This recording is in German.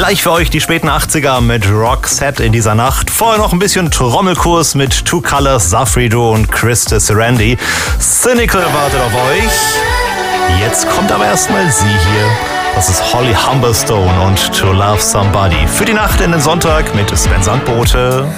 Gleich für euch die späten 80er mit Roxette in dieser Nacht. Vorher noch ein bisschen Trommelkurs mit Two Colors, Safrido und Krista Sarandon. Cynical wartet auf euch. Jetzt kommt aber erstmal sie hier. Das ist Holly Humberstone und To Love Somebody. Für die Nacht in den Sonntag mit Sven Sandbote.